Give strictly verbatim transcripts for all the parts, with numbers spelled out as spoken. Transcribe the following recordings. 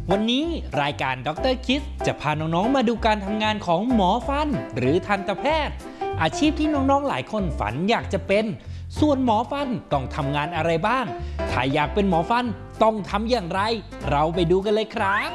วันนี้รายการด็อกเตอร์คิดจะพาน้องๆมาดูการทำงานของหมอฟันหรือทันตแพทย์อาชีพที่น้องๆหลายคนฝันอยากจะเป็นส่วนหมอฟันต้องทำงานอะไรบ้างถ้าอยากเป็นหมอฟันต้องทำอย่างไรเราไปดูกันเลยครับ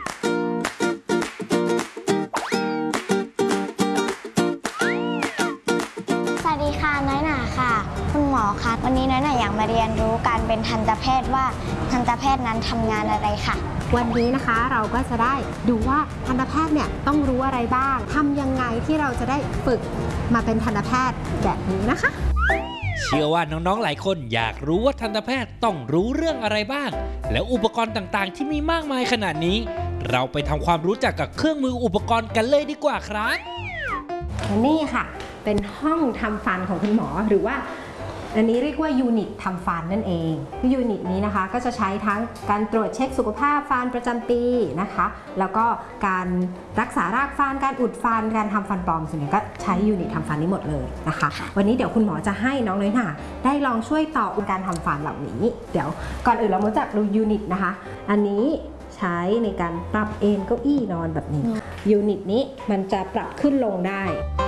สวัสดีค่ะน้อยหนาค่ะคุณหมอคะวันนี้น้อยหนาอยากมาเรียนรู้การเป็นทันตแพทย์ว่าทันตแพทย์นั้นทำงานอะไรค่ะวันนี้นะคะเราก็จะได้ดูว่าทันตแพทย์เนี่ยต้องรู้อะไรบ้างทำยังไงที่เราจะได้ฝึกมาเป็นทันตแพทย์แบบนี้นะคะเชื่อว่าน้องๆหลายคนอยากรู้ว่าทันตแพทย์ต้องรู้เรื่องอะไรบ้างแล้วอุปกรณ์ต่างๆที่มีมากมายขนาดนี้เราไปทำความรู้จักกับเครื่องมืออุปกรณ์กันเลยดีกว่าครับนี่ค่ะเป็นห้องทำฟันของคุณหมอหรือว่าอันนี้เรียกว่ายูนิตทำฟันนั่นเองยูนิตนี้นะคะก็จะใช้ทั้งการตรวจเช็คสุขภาพฟันประจำปีนะคะแล้วก็การรักษารากฟันการอุดฟันการทำฟันปลอมส่วนใหญ่ก็ใช้ยูนิตทำฟันนี้หมดเลยนะคะวันนี้เดี๋ยวคุณหมอจะให้น้องน้อยหน่าได้ลองช่วยต่อการทำฟันเหล่านี้เดี๋ยวก่อนอื่นเรามาจากดูยูนิตนะคะอันนี้ใช้ในการปรับเอนเก้าอี้นอนแบบนี้ยูนิตนี้มันจะปรับขึ้นลงได้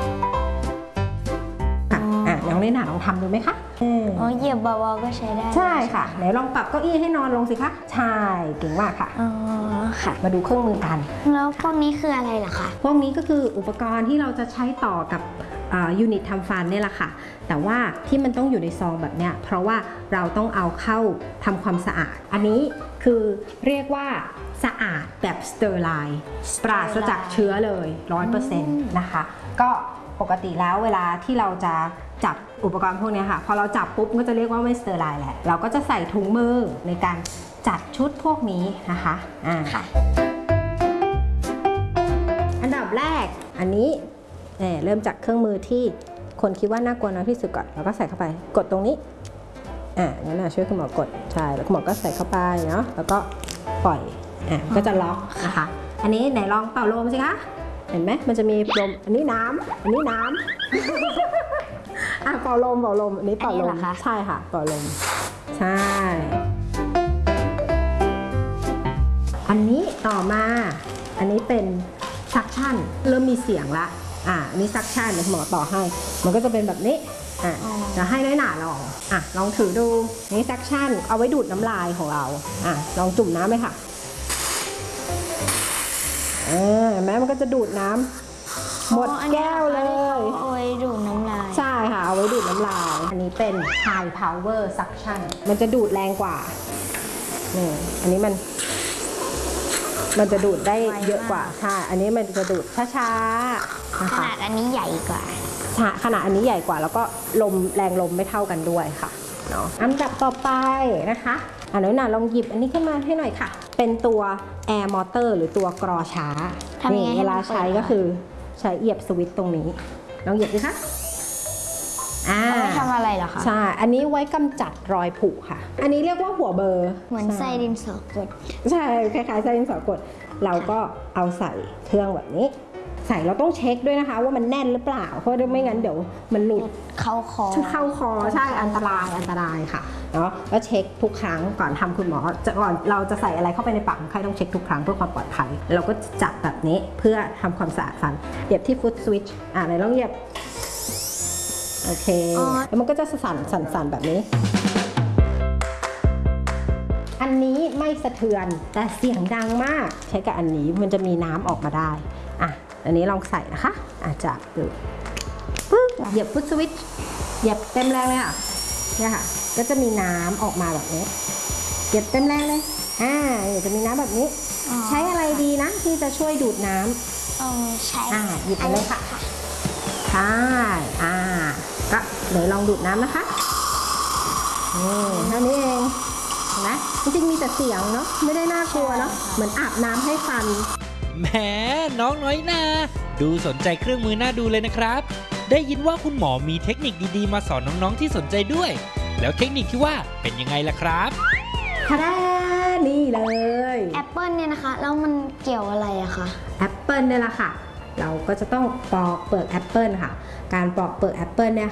น้องเล่นหนาลองทำดูไหมคะอ๋อเหยียบเบาๆก็ใช้ได้ใช่ค่ะไหนลองปรับเก้าอี้ให้นอนลงสิคะใช่เก่งมากค่ะอ๋อค่ะมาดูเครื่องมือกันแล้วพวกนี้คืออะไรล่ะคะพวกนี้ก็คืออุปกรณ์ที่เราจะใช้ต่อกับยูนิตทำฟันนี่แหละค่ะแต่ว่าที่มันต้องอยู่ในซองแบบเนี้ยเพราะว่าเราต้องเอาเข้าทำความสะอาดอันนี้คือเรียกว่าสะอาดแบบสเตอร์ไลน์ปราศจากเชื้อเลย ร้อยเปอร์เซ็นต์ นะคะก็ปกติแล้วเวลาที่เราจะจับอุปกรณ์พวกนี้ค่ะพอเราจับปุ๊บก็จะเรียกว่าไม่สเตอร์ไลน์แหละเราก็จะใส่ถุงมือในการจัดชุดพวกนี้นะคะอ่าค่ะอันดับแรกอันนี้เ, เริ่มจากเครื่องมือที่คนคิดว่าน่ากลัวน้อยที่สุดก่อนเราก็ใส่เข้าไปกดตรงนี้อ่างั้นนะช่วยคุณหมอกดใช่แล้วคุณหมอก็ใส่เข้าไปเนาะแล้วก็ปล่อยอ่าก็จะล็อกนะคะอันนี้ไหนลองเป่าลมสิคะเห็นไหมมันจะมีลมอันนี้น้ำอันนี้น้ำอ่ะเป่าลมเป่าลมอันนี้เป่าลมใช่ค่ะเป่าลมใช่อันนี้ต่อมาอันนี้เป็นซักชั่นเริ่มมีเสียงละอ่ะอันนี้ซักชั่นเดี๋ยวหมอต่อให้มันก็จะเป็นแบบนี้อ่ะจะให้น้อยหนาลองอ่ะลองถือดูนี่ซักชั่นเอาไว้ดูดน้ำลายของเราอ่ะลองจุ่มน้ำไหมค่ะเออแม้มันก็จะดูดน้ำหมดแก้วเลยเอาไว้ดูดน้ำลายใช่ค่ะเอาไว้ดูดน้ำลายอันนี้เป็น high power suction มันจะดูดแรงกว่านี่อันนี้มันมันจะดูดได้เยอะกว่าใช่อันนี้มันจะดูดช้าๆนะคะขนาดอันนี้ใหญ่กว่าขนาดอันนี้ใหญ่กว่าแล้วก็ลมแรงลมไม่เท่ากันด้วยค่ะเนาะอันดับต่อไปนะคะอ่ะน้อยหน่าลองหยิบอันนี้ขึ้นมาให้หน่อยค่ะเป็นตัว air motor หรือตัวกรอช้านี่เวลาใช้ก็คือใช้เหยียบสวิตช์ตรงนี้ลองเหยียบดิคะอ่าไม่ทำอะไรหรอคะใช่อันนี้ไว้กำจัดรอยผุค่ะอันนี้เรียกว่าหัวเบอร์เหมือนไส้ดินสอกดใช่คล้ายๆไส้ดินสอกดเราก็เอาใส่เครื่องแบบนี้ใส่เราต้องเช็คด้วยนะคะว่ามันแน่นหรือเปล่าเพราะไม่งั้นเดี๋ยวมันหลุดเข้าคอเข้าคอใช่อันตรายอันตรายค่ะเนาะแล้วเช็คทุกครั้งก่อนทำคุณหมอจะก่อนเราจะใส่อะไรเข้าไปในปากคนไข้ต้องเช็คทุกครั้งเพื่อความปลอดภัยเราก็จับแบบนี้เพื่อทำความสะอาดฟันเหยียบที่ฟุตสวิตช์อ่าไหนลองเหยียบโอเคแล้วมันก็จะสั่นสั่นสั่นแบบนี้อันนี้ไม่สะเทือนแต่เสียงดังมากใช้กับอันนี้มันจะมีน้ำออกมาได้อ่ะอันนี้ลองใส่นะคะอาจจะดูปึ๊บเหยียบฟุตสวิตช์เหยียบเต็มแรงเลยค่ะเนี่ยค่ะก็จะมีน้ำออกมาแบบนี้เหยียบเต็มแรงเลยอ่าจะมีน้ำแบบนี้ใช้อะไรดีนะที่จะช่วยดูดน้ำใช้อ่าหยิบไปเลยค่ะใช่อ่าก็เดี๋ยวลองดูดน้ำนะคะนี่เท่านี้เองนะจริงๆมีแต่เสียงเนาะไม่ได้น่ากลัวเนาะเหมือนอาบน้ำให้ฟันแหมน้องน้อยนาดูสนใจเครื่องมือน่าดูเลยนะครับได้ยินว่าคุณหมอมีเทคนิคดีๆมาสอนน้องๆที่สนใจด้วยแล้วเทคนิคที่ว่าเป็นยังไงล่ะครับทาดานี่เลยแอปเปิลเนี่ยนะคะแล้วมันเกี่ยวอะไรอะคะแอปเปิลเนี่ยแหละค่ะเราก็จะต้องปอกเปลือกแอปเปิลค่ะการปอกเปลือกแอปเปิลเนี่ยค่ะ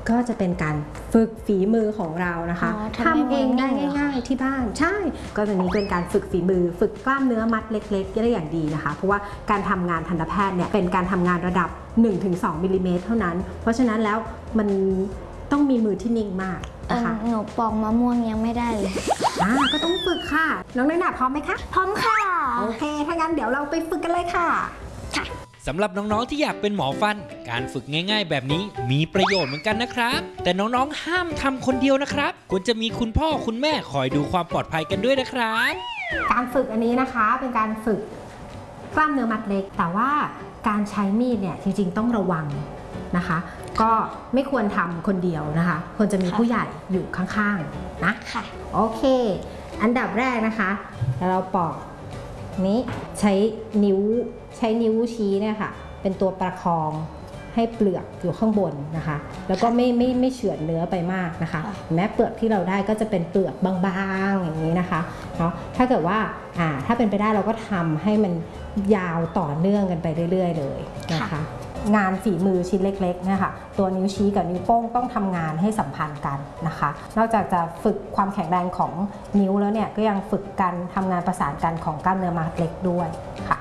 ก็จะเป็นการฝึกฝีมือของเรานะคะอ๋อทำทำเองได้ให้มันนิ่งเหรอง่ายๆที่บ้านใช่ ก็ตัวนี้เป็นการฝึกฝีมือ ฝึกกล้ามเนื้อมัดเล็กๆได้อย่างดีนะคะ เพราะว่าการทำงานทันตแพทย์เนี่ยเป็นการทำงานระดับ หนึ่งถึงสอง มิลลิเมตรเท่านั้น เพราะฉะนั้นแล้วมันต้องมีมือที่นิ่งมากเอนะคะอหนูปอกมะม่วงยังไม่ได้เลยอ่าก็ต้องฝึกค่ะน้องน้อยหนาพร้อมไหมคะพร้อมค่ะโอเคถ้างั้นเดี๋ยวเราไปฝึกกันเลยค่ะสำหรับน้องๆที่อยากเป็นหมอฟัน การฝึกง่ายๆแบบนี้มีประโยชน์เหมือนกันนะครับ แต่น้องๆห้ามทำคนเดียวนะครับควรจะมีคุณพ่อคุณแม่คอยดูความปลอดภัยกันด้วยนะครับการฝึกอันนี้นะคะเป็นการฝึกกล้ามเนื้อมัดเล็ก แต่ว่าการใช้มีดเนี่ยจริงๆต้องระวังนะคะ ก็ไม่ควรทำคนเดียวนะคะควรจะมีค่ะผู้ใหญ่อยู่ข้างๆนะค่ะโอเค อันดับแรกนะคะเราปอกนี้ใช้นิ้วใช้นิ้วชี้เนี่ยค่ะเป็นตัวประคองให้เปลือกอยู่ข้างบนนะคะ แล้วก็ไม่ไม่ไม่เฉือนเนื้อไปมากนะคะค่ะแม้เปลือกที่เราได้ก็จะเป็นเปลือกบางๆอย่างนี้นะคะเนาะถ้าเกิดว่าอ่าถ้าเป็นไปได้เราก็ทำให้มันยาวต่อเนื่องกันไปเรื่อยๆเลยนะคะ งานฝีมือชิ้นเล็กๆนะคะตัวนิ้วชี้กับนิ้วโป้งต้องทำงานให้สัมพันธ์กันนะคะ นอกจากจะฝึกความแข็งแรงของนิ้วแล้วเนี่ยก็ยังฝึกการทำงานประสานกันของกล้ามเนื้อมัดเล็กด้วยค่ะ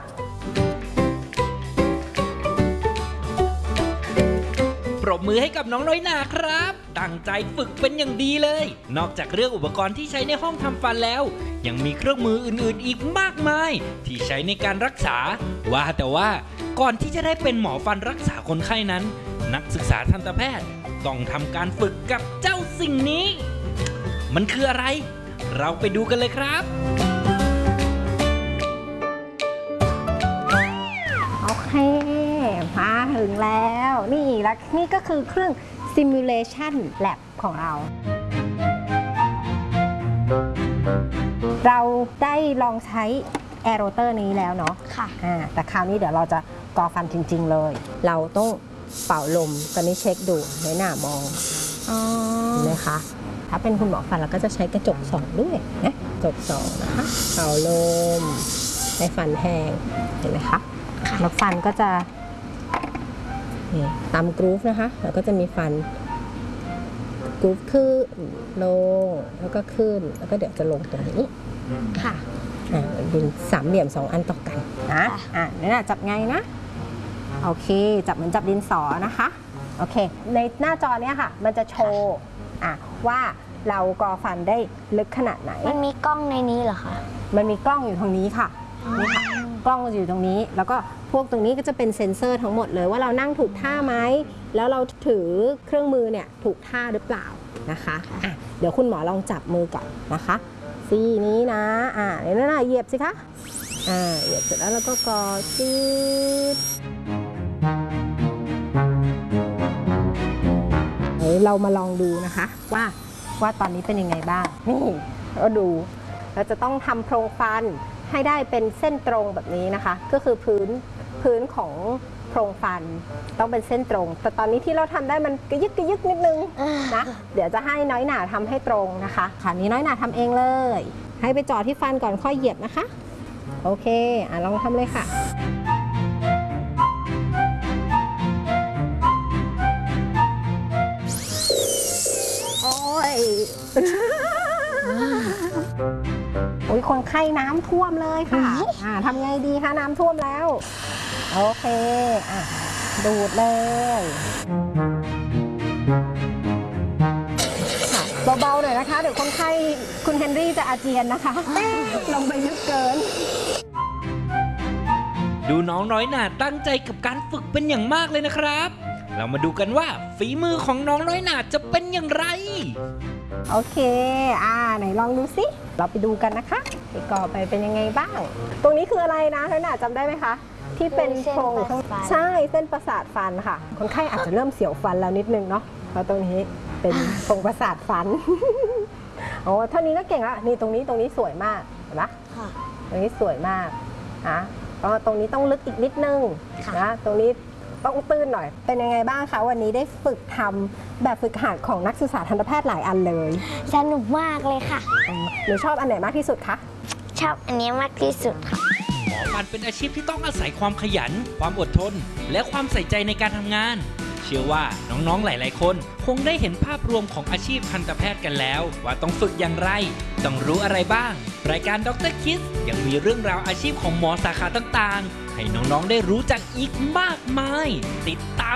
ปรบมือให้กับน้องน้อยหนาครับ ตั้งใจฝึกเป็นอย่างดีเลย นอกจากเรื่องอุปกรณ์ที่ใช้ในห้องทำฟันแล้ว ยังมีเครื่องมืออื่นๆอีกมากมาย ที่ใช้ในการรักษา ว่าแต่ว่าก่อนที่จะได้เป็นหมอฟันรักษาคนไข้นั้น นักศึกษาทันตแพทย์ต้องทำการฝึกกับเจ้าสิ่งนี้ มันคืออะไร เราไปดูกันเลยครับโอเค มาถึงแล้วนี่และนี่ก็คือเครื่อง Simulation Lab ของเรา เราได้ลองใช้ Air Rotor นี้แล้วเนาะค่ะอ่าแต่คราวนี้เดี๋ยวเราจะกอฟันจริงๆเลย เราต้องเป่าลมตอนนี้เช็คดูในหน้ามองอ๋อเห็นไหมคะ ถ้าเป็นคุณหมอฟันเราก็จะใช้กระจกส่องด้วยนะกระจกส่องนะคะเป่าลมให้ฟันแห้งเห็นไหมคะแล้วฟันก็จะนี่ตามกรูฟนะคะแล้วก็จะมีฟันกรูฟขึ้นลงแล้วก็ขึ้นแล้วก็เดี๋ยวจะลงตรงนี้ค่ะอ่าดินสามเหลี่ยมสองอันต่อกันนะอ่ะนี่นะจับไงนะโอเคจับเหมือนจับดินสอนะคะโอเคในหน้าจอเนี้ยค่ะมันจะโชว์อ่ะว่าเรากอฟันได้ลึกขนาดไหนมันมีกล้องในนี้เหรอคะมันมีกล้องอยู่ตรงนี้ค่ะนี่ค่ะกล้องอยู่ตรงนี้แล้วก็พวกตรงนี้ก็จะเป็นเซ็นเซอร์ทั้งหมดเลยว่าเรานั่งถูกท่าไหมแล้วเราถือเครื่องมือเนี่ยถูกท่าหรือเปล่านะคะอ่ะเดี๋ยวคุณหมอลองจับมือก่อนนะคะซี่นี้นะอ่าเดี๋ยวนะเหยียบสิคะอ่าเหยียบเสร็จแล้วเราก็กอจืดเดี๋ยวเรามาลองดูนะคะว่าว่าตอนนี้เป็นยังไงบ้างนี่เราดูเราจะต้องทำโพรงฟันให้ได้เป็นเส้นตรงแบบนี้นะคะก็คือพื้นพื้นของโพรงฟันต้องเป็นเส้นตรง แต่ตอนนี้ที่เราทำได้มันกระยึกกระยึกนิดนึงนะเดี๋ยวจะให้น้อยหนาทำให้ตรงนะคะค่ะนี้น้อยหนาทำเองเลยให้ไปจ่อที่ฟันก่อนค่อยเหยียบนะคะโอเคอ่ะลองทำเลยค่ะโอ้ย โอ้ยคนไข้น้ำท่วมเลยค่ะอ่าทำไงดีคะน้ำท่วมแล้วโอเคอ่ะดูดเลยค่ะเบาๆหน่อยนะคะเดี๋ยวคนไข้คุณเฮนรี่จะอาเจียนนะคะ ลงไปลึกเกินดูน้องน้อยหนาตั้งใจกับการฝึกเป็นอย่างมากเลยนะครับ เรามาดูกันว่าฝีมือของน้องน้อยหนาจะเป็นอย่างไรโอเคอ่าไหนลองดูสิเราไปดูกันนะคะไปก่อไปเป็นยังไงบ้าง ตรงนี้คืออะไรนะท่านอาจจำได้ไหมคะที่เป็นโพรงอยู่ข้างใช่เส้นประสาทฟันค่ะคนไข้อาจจะเริ่มเสียวฟันแล้วนิดนึงเนาะเพราะตรงนี้เป็นโพรงประสาทฟัน โอ้เท่านี้ก็เก่งแล้วนี่ตรงนี้ตรงนี้สวยมากเห็นไหมค่ะตรงนี้สวยมากนะก็ตรงนี้ต้องลึกอีกนิดนึงค่ะนะตรงนี้ต้องตื้นหน่อยเป็นยังไงบ้างคะวันนี้ได้ฝึกทำแบบฝึกหัดของนักศึกษาทันตแพทย์หลายอันเลยสนุกมากเลยค่ะหนูชอบอันไหนมากที่สุดคะชอบอันนี้มากที่สุดค่ะหมอฟันเป็นอาชีพที่ต้องอาศัยความขยัน ความอดทน และความใส่ใจในการทำงานเชื่อว่าน้องๆหลายๆคนคงได้เห็นภาพรวมของอาชีพทันตแพทย์กันแล้วว่าต้องฝึกอย่างไรต้องรู้อะไรบ้างรายการด็อกเตอร์คิดยังมีเรื่องราวอาชีพของหมอสาขาต่างๆให้น้องๆได้รู้จักอีกมากมายติดตาม